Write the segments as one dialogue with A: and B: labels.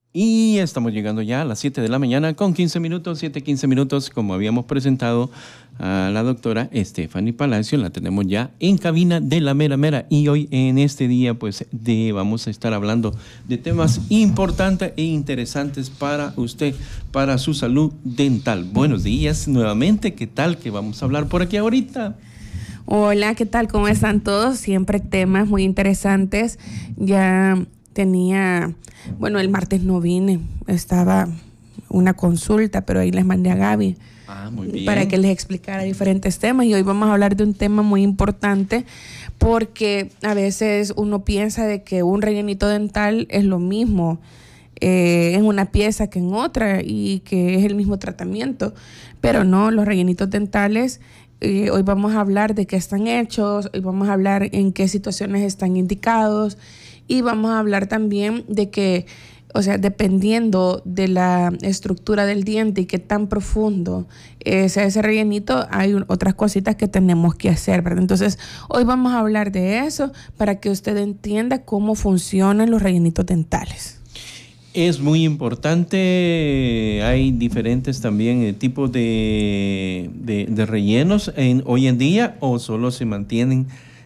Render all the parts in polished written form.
A: Y estamos llegando ya a las 7 de la mañana con 15 minutos, 7:15 minutos, como habíamos presentado a la doctora Stephanie Palacio, la tenemos ya en cabina de la mera mera. Y hoy en este día pues vamos a estar hablando de temas importantes e interesantes para usted, para su salud dental. Buenos días nuevamente, ¿qué tal? ¿Qué vamos a hablar por aquí ahorita?
B: Hola, ¿qué tal? ¿Cómo están todos? Siempre temas muy interesantes. Ya tenía, el martes no vine, estaba una consulta, pero ahí les mandé a Gaby
A: muy bien,
B: para que les explicara diferentes temas. Y hoy vamos a hablar de un tema muy importante porque a veces uno piensa de que un rellenito dental es lo mismo en una pieza que en otra y que es el mismo tratamiento, pero no, los rellenitos dentales hoy vamos a hablar de qué están hechos, hoy vamos a hablar en qué situaciones están indicados y vamos a hablar también de que, dependiendo de la estructura del diente y qué tan profundo sea ese rellenito, hay otras cositas que tenemos que hacer, ¿verdad? Entonces, hoy vamos a hablar de eso para que usted entienda cómo funcionan los rellenitos dentales.
A: Es muy importante, hay diferentes también tipos de rellenos hoy en día, o solo se mantienen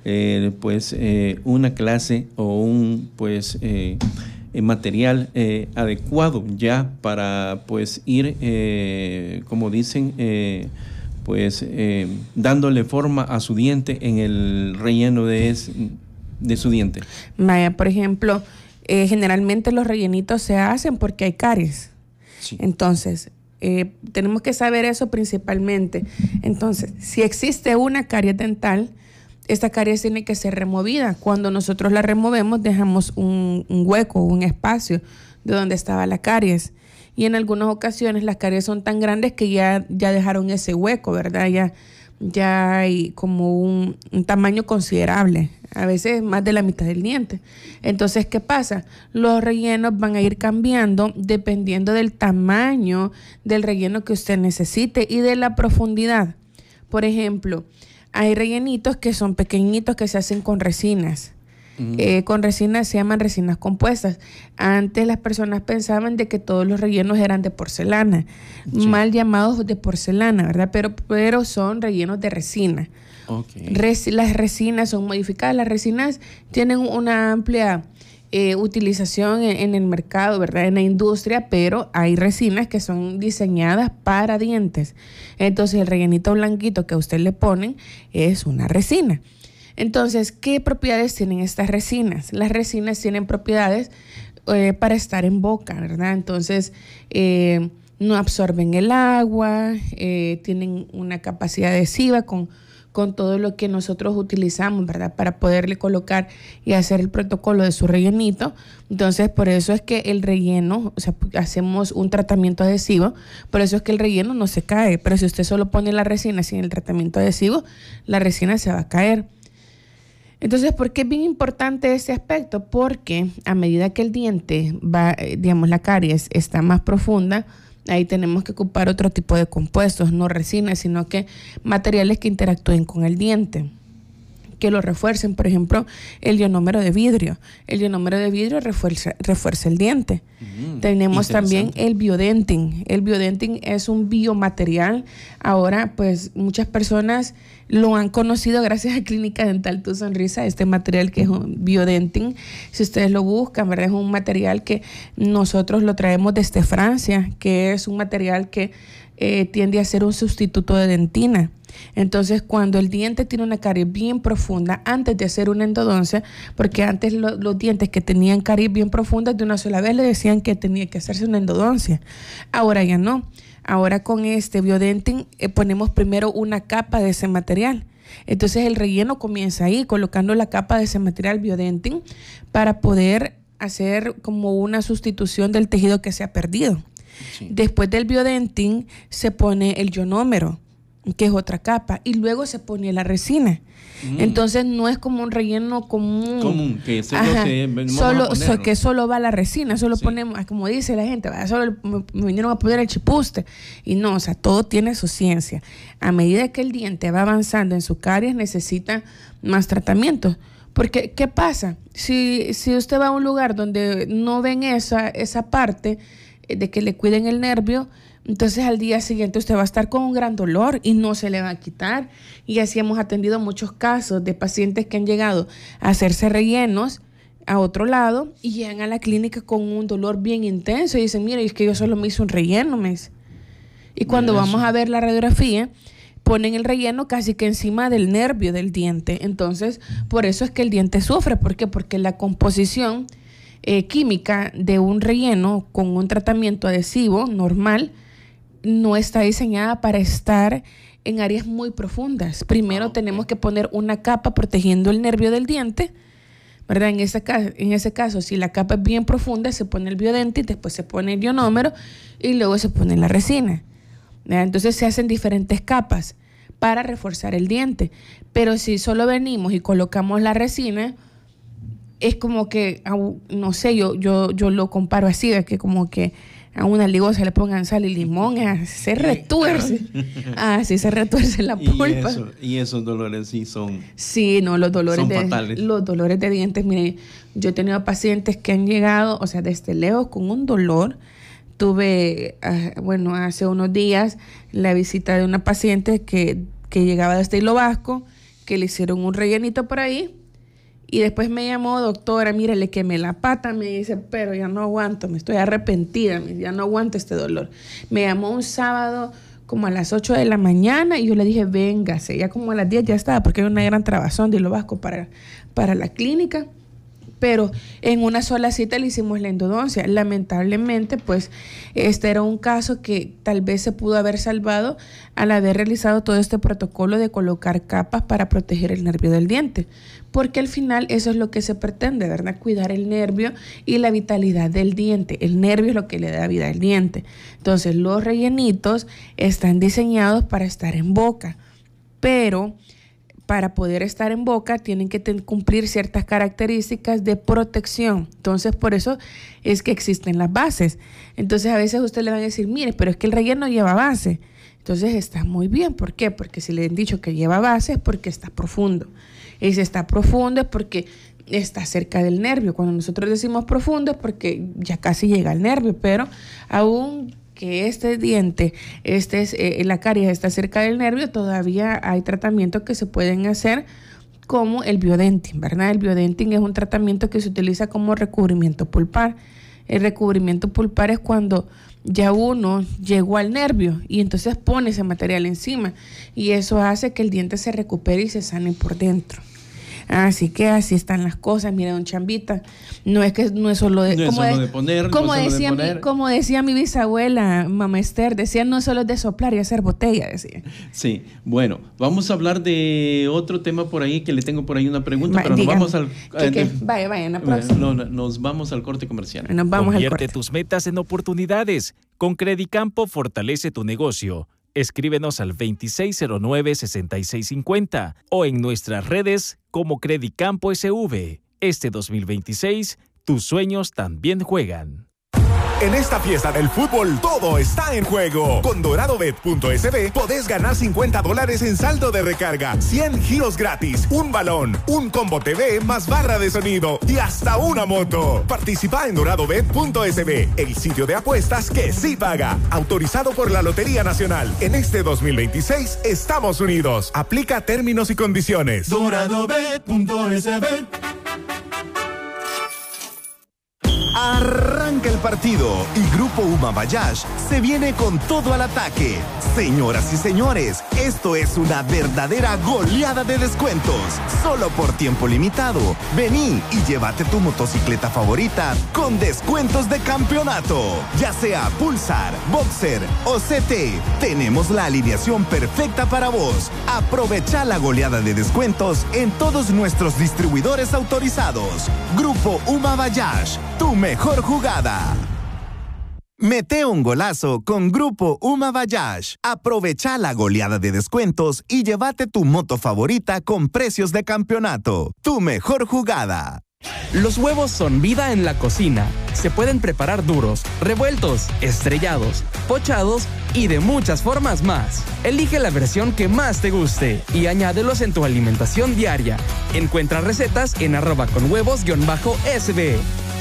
A: una clase o un material adecuado ya para ir, como dicen, dándole forma a su diente en el relleno de su diente.
B: Vaya, por ejemplo, generalmente los rellenitos se hacen porque hay caries.
A: Sí.
B: Entonces, tenemos que saber eso principalmente. Entonces, si existe una caries dental, esta caries tiene que ser removida. Cuando nosotros la removemos, dejamos un hueco, un espacio de donde estaba la caries. Y en algunas ocasiones las caries son tan grandes que ya dejaron ese hueco, ¿verdad? Ya hay como un tamaño considerable, a veces más de la mitad del diente. Entonces, ¿qué pasa? Los rellenos van a ir cambiando dependiendo del tamaño del relleno que usted necesite y de la profundidad. Por ejemplo, hay rellenitos que son pequeñitos que se hacen con resinas. Con resinas, se llaman resinas compuestas. Antes las personas pensaban de que todos los rellenos eran de porcelana, sí, mal llamados de porcelana, ¿verdad? Pero son rellenos de resina.
A: Okay.
B: Las resinas son modificadas. Las resinas tienen una amplia utilización en el mercado, ¿verdad? En la industria, pero hay resinas que son diseñadas para dientes. Entonces el rellenito blanquito que a usted le ponen es una resina. Entonces, ¿qué propiedades tienen estas resinas? Las resinas tienen propiedades para estar en boca, ¿verdad? Entonces, no absorben el agua, tienen una capacidad adhesiva con todo lo que nosotros utilizamos, ¿verdad? Para poderle colocar y hacer el protocolo de su rellenito. Entonces, por eso es que el relleno, hacemos un tratamiento adhesivo, por eso es que el relleno no se cae. Pero si usted solo pone la resina sin el tratamiento adhesivo, la resina se va a caer. Entonces, ¿por qué es bien importante ese aspecto? Porque a medida que el diente va, la caries está más profunda, ahí tenemos que ocupar otro tipo de compuestos, no resinas, sino que materiales que interactúen con el diente, que lo refuercen. Por ejemplo, el ionómero de vidrio. El ionómero de vidrio refuerza el diente. Tenemos también el biodentin. El biodentin es un biomaterial. Ahora, pues, muchas personas lo han conocido gracias a Clínica Dental Tu Sonrisa, este material que es un biodentin. Si ustedes lo buscan, ¿verdad? Es un material que nosotros lo traemos desde Francia, que es un material que tiende a ser un sustituto de dentina. Entonces, cuando el diente tiene una caries bien profunda, antes de hacer una endodoncia, porque antes los dientes que tenían caries bien profundas de una sola vez le decían que tenía que hacerse una endodoncia. Ahora ya no. Ahora con este biodentin ponemos primero una capa de ese material. Entonces el relleno comienza ahí, colocando la capa de ese material biodentin para poder hacer como una sustitución del tejido que se ha perdido. Sí. Después del biodentin se pone el ionómero, que es otra capa, y luego se pone la resina. Entonces no es como un relleno común
A: que
B: que solo va la resina, solo sí, ponemos, como dice la gente, solo me vinieron a poner el chipuste, y no, todo tiene su ciencia. A medida que el diente va avanzando en su caries, necesita más tratamiento. Porque, ¿qué pasa? Si usted va a un lugar donde no ven esa parte de que le cuiden el nervio, entonces al día siguiente usted va a estar con un gran dolor y no se le va a quitar. Y así hemos atendido muchos casos de pacientes que han llegado a hacerse rellenos a otro lado y llegan a la clínica con un dolor bien intenso y dicen, mire, es que yo solo me hice un relleno, me dice. Y cuando vamos a ver la radiografía, ponen el relleno casi que encima del nervio del diente. Entonces, por eso es que el diente sufre. ¿Por qué? Porque la composición química de un relleno con un tratamiento adhesivo normal no está diseñada para estar en áreas muy profundas. Primero tenemos que poner una capa protegiendo el nervio del diente, ¿verdad? En ese caso, si la capa es bien profunda, se pone el biodente y después se pone el ionómero y luego se pone la resina. ¿Verdad? Entonces se hacen diferentes capas para reforzar el diente. Pero si solo venimos y colocamos la resina, es como que, no sé, yo lo comparo así, de que como que a una ligosa le pongan sal y limón, se retuerce. Así se retuerce la pulpa.
A: Y esos dolores sí son.
B: Sí, no, los dolores
A: son fatales.
B: Los dolores de dientes, mire, yo he tenido pacientes que han llegado, o sea, desde lejos con un dolor. Tuve, hace unos días la visita de una paciente que llegaba desde Hilo Vasco, que le hicieron un rellenito por ahí. Y después me llamó, doctora, mire, le quemé la pata, me dice, pero ya no aguanto, me estoy arrepentida, ya no aguanto este dolor. Me llamó un sábado como a las 8 de la mañana y yo le dije, véngase, ya como a las 10 ya estaba, porque hay una gran trabazón de Hilo Vasco para la clínica. Pero en una sola cita le hicimos la endodoncia. Lamentablemente, pues, este era un caso que tal vez se pudo haber salvado al haber realizado todo este protocolo de colocar capas para proteger el nervio del diente. Porque al final eso es lo que se pretende, ¿verdad? Cuidar el nervio y la vitalidad del diente. El nervio es lo que le da vida al diente. Entonces, los rellenitos están diseñados para estar en boca, pero para poder estar en boca tienen que cumplir ciertas características de protección. Entonces, por eso es que existen las bases. Entonces, a veces usted le van a decir, mire, pero es que el relleno lleva base. Entonces, está muy bien. ¿Por qué? Porque si le han dicho que lleva base es porque está profundo. Y si está profundo es porque está cerca del nervio. Cuando nosotros decimos profundo es porque ya casi llega al nervio, pero aún que este diente, la caries está cerca del nervio, todavía hay tratamientos que se pueden hacer como el biodenting, ¿verdad? El biodenting es un tratamiento que se utiliza como recubrimiento pulpar. El recubrimiento pulpar es cuando ya uno llegó al nervio y entonces pone ese material encima y eso hace que el diente se recupere y se sane por dentro. Así que así están las cosas. Mira, don Chambita, no es solo de, como decía mi bisabuela, mamá Esther, decía, no solo es de soplar y hacer botella, decía.
A: Sí, bueno, vamos a hablar de otro tema por ahí, que le tengo por ahí una pregunta, pero
B: dígame,
A: nos vamos al...
B: Vaya, en la próxima.
A: Nos vamos al corte comercial.
C: Convierte tus metas en oportunidades. Con Credicampo fortalece tu negocio. Escríbenos al 2609-6650 o en nuestras redes como Credicampo SV. Este 2026, tus sueños también juegan.
D: En esta fiesta del fútbol, todo está en juego. Con doradobet.sb podés ganar $50 en saldo de recarga, 100 giros gratis, un balón, un combo TV más barra de sonido y hasta una moto. Participa en doradobet.sb, el sitio de apuestas que sí paga. Autorizado por la Lotería Nacional. En este 2026, estamos unidos. Aplica términos y condiciones.
E: doradobet.sb.
D: Arranca el partido y Grupo Uma Bayash se viene con todo al ataque. Señoras y señores, esto es una verdadera goleada de descuentos. Solo por tiempo limitado. Vení y llévate tu motocicleta favorita con descuentos de campeonato. Ya sea Pulsar, Boxer o CT, tenemos la alineación perfecta para vos. Aprovecha la goleada de descuentos en todos nuestros distribuidores autorizados. Grupo Uma Bayash, tu mejor jugada. Mete un golazo con Grupo Uma Bayash. Aprovecha la goleada de descuentos y llévate tu moto favorita con precios de campeonato. Tu mejor jugada.
F: Los huevos son vida en la cocina. Se pueden preparar duros, revueltos, estrellados, pochados y de muchas formas más. Elige la versión que más te guste y añádelos en tu alimentación diaria. Encuentra recetas en @conhuevos_sb.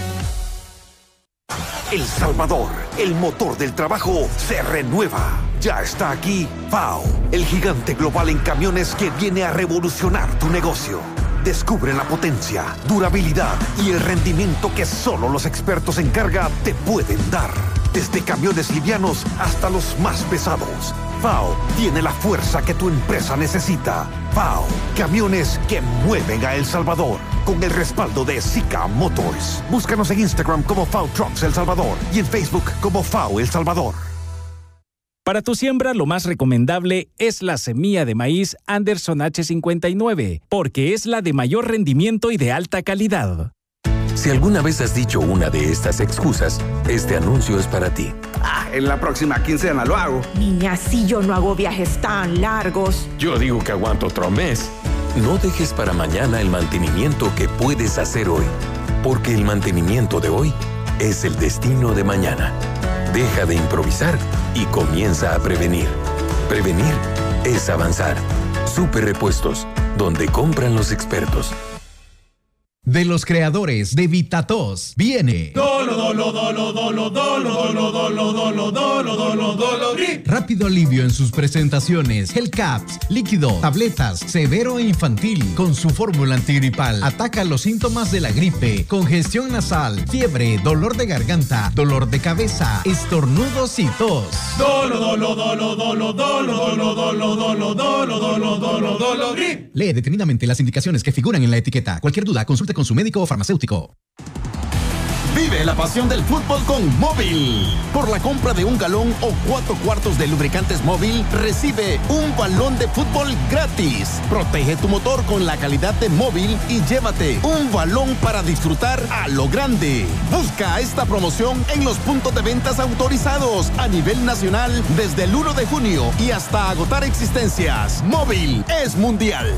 G: El Salvador, el motor del trabajo, se renueva. Ya está aquí FAO, el gigante global en camiones que viene a revolucionar tu negocio. Descubre la potencia, durabilidad y el rendimiento que solo los expertos en carga te pueden dar. Desde camiones livianos hasta los más pesados, FAO tiene la fuerza que tu empresa necesita. FAO, camiones que mueven a El Salvador, con el respaldo de Sika Motors. Búscanos en Instagram como FAO Trucks El Salvador y en Facebook como FAO El Salvador.
C: Para tu siembra, lo más recomendable es la semilla de maíz Anderson H59, porque es la de mayor rendimiento y de alta calidad.
H: Si alguna vez has dicho una de estas excusas, este anuncio es para ti.
I: En la próxima quincena lo hago.
J: Niña, si yo no hago viajes tan largos.
H: Yo digo que aguanto otro mes. No dejes para mañana el mantenimiento que puedes hacer hoy, porque el mantenimiento de hoy es el destino de mañana. Deja de improvisar y comienza a prevenir. Prevenir es avanzar. Super Repuestos, donde compran los expertos.
K: De los creadores de VitaTos viene rápido alivio en sus presentaciones. Hellcaps, líquido, tabletas, severo e infantil. Con su fórmula antigripal ataca los síntomas de la gripe: congestión nasal, fiebre, dolor de garganta, dolor de cabeza, estornudos y tos. Lee detenidamente las indicaciones que figuran en la etiqueta. Cualquier duda, consulte con su médico o farmacéutico.
L: Vive la pasión del fútbol con Móvil. Por la compra de 1 galón o 4 cuartos de lubricantes Móvil, recibe un balón de fútbol gratis. Protege tu motor con la calidad de Móvil y llévate un balón para disfrutar a lo grande. Busca esta promoción en los puntos de ventas autorizados a nivel nacional desde el 1 de junio y hasta agotar existencias. Móvil es mundial.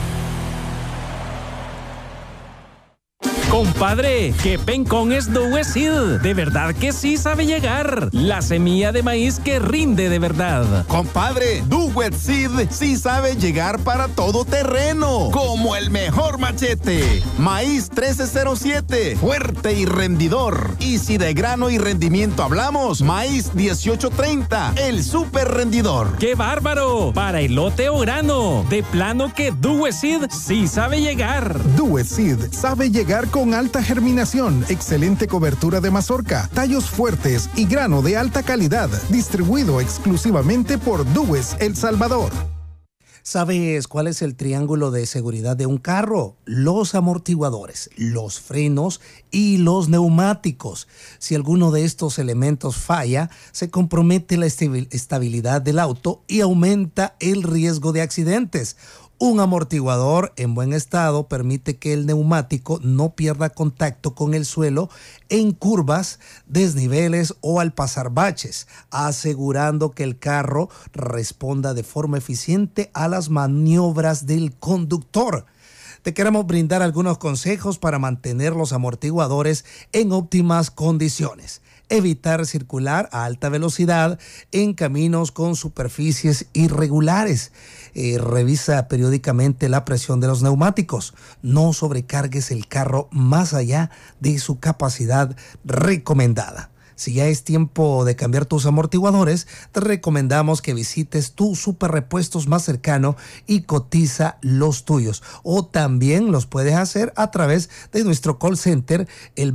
C: Compadre, que pencón es Douwe Seed. De verdad que sí sabe llegar. La semilla de maíz que rinde de verdad.
L: Compadre, Douwe Seed sí sabe llegar para todo terreno. Como el mejor machete. Maíz 1307, fuerte y rendidor. Y si de grano y rendimiento hablamos, maíz 1830, el super rendidor.
C: ¡Qué bárbaro! Para elote o grano. De plano que Douwe Seed sí sabe llegar.
M: Douwe Seed sabe llegar con alta germinación, excelente cobertura de mazorca, tallos fuertes y grano de alta calidad, distribuido exclusivamente por Douwes El Salvador.
N: ¿Sabes cuál es el triángulo de seguridad de un carro? Los amortiguadores, los frenos y los neumáticos. Si alguno de estos elementos falla, se compromete la estabilidad del auto y aumenta el riesgo de accidentes. Un amortiguador en buen estado permite que el neumático no pierda contacto con el suelo en curvas, desniveles o al pasar baches, asegurando que el carro responda de forma eficiente a las maniobras del conductor. Te queremos brindar algunos consejos para mantener los amortiguadores en óptimas condiciones. Evitar circular a alta velocidad en caminos con superficies irregulares. Revisa periódicamente la presión de los neumáticos. No sobrecargues el carro más allá de su capacidad recomendada. Si ya es tiempo de cambiar tus amortiguadores, te recomendamos que visites tu Super Repuestos más cercano y cotiza los tuyos. O también los puedes hacer a través de nuestro call center, el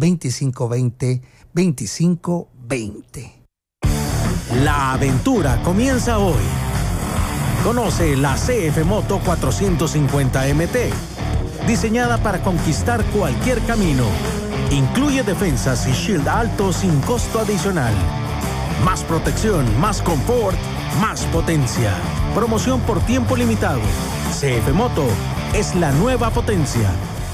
N: 2520-2520.
O: La aventura comienza hoy. Conoce la CF Moto 450 MT, diseñada para conquistar cualquier camino. Incluye defensas y shield alto sin costo adicional. Más protección, más confort, más potencia. Promoción por tiempo limitado. CF Moto es la nueva potencia.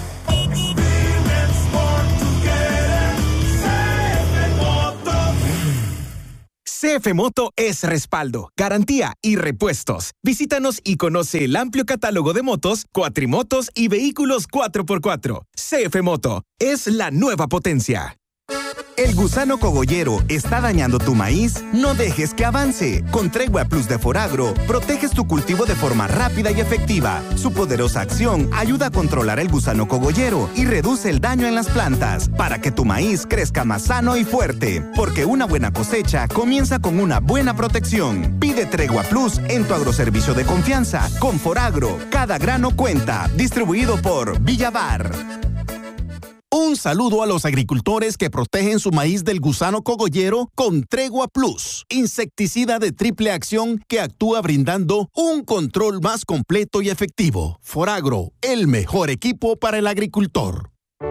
P: CF Moto es respaldo, garantía y repuestos. Visítanos y conoce el amplio catálogo de motos, cuatrimotos y vehículos 4x4. CF Moto es la nueva potencia.
D: ¿El gusano cogollero está dañando tu maíz? No dejes que avance. Con Tregua Plus de Foragro, proteges tu cultivo de forma rápida y efectiva. Su poderosa acción ayuda a controlar el gusano cogollero y reduce el daño en las plantas para que tu maíz crezca más sano y fuerte. Porque una buena cosecha comienza con una buena protección. Pide Tregua Plus en tu agroservicio de confianza. Con Foragro, cada grano cuenta. Distribuido por Villavar.
L: Un saludo a los agricultores que protegen su maíz del gusano cogollero con Tregua Plus, insecticida de triple acción que actúa brindando un control más completo y efectivo. Foragro, el mejor equipo para el agricultor.